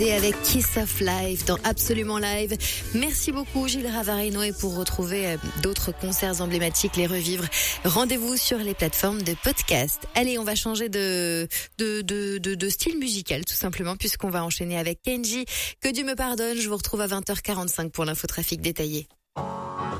Et avec Kiss of Life dans Absolument Live. Merci beaucoup Gilles Ravarino, et pour retrouver d'autres concerts emblématiques, les revivre, rendez-vous sur les plateformes de podcast. Allez, on va changer de style musical tout simplement, puisqu'on va enchaîner avec Kenji. Que Dieu me pardonne, je vous retrouve à 20h45 pour l'infotrafic détaillé.